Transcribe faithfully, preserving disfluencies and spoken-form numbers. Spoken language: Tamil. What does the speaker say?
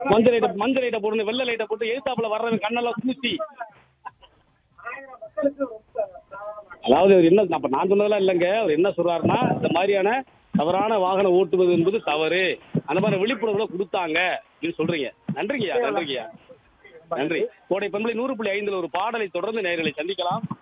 மஞ்சள் லைட்டை மஞ்சள் லைட்டை போடணும், வெள்ளை லைட்டை போட்டு எழுத்தாப்புல வர்றவன் கண்ணெல்லாம் பூசி. அதாவது அவர் என்ன அப்ப நான் சொன்னதெல்லாம் இல்லைங்க. அவர் என்ன சொல்றாருன்னா, இந்த மாதிரியான தவறான வாகனம் ஓட்டுவது என்பது தவறு, அந்த மாதிரி விழிப்புணர்வுல கொடுத்தாங்க அப்படின்னு சொல்றீங்க. நன்றிங்கய்யா, நன்றிங்கய்யா, நன்றி. கோடை பண்பலை நூறு புள்ளி ஐந்துல ஒரு பாடலை தொடர்ந்து நேயர்களை சந்திக்கலாம்.